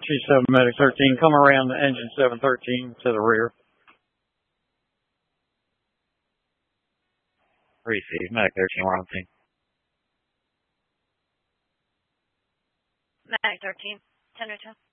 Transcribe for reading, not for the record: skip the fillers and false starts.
G7 Medic 13, come around the engine 713 to the rear. Receive, Medic 13, we're on scene. Medic 13, 10 to 2.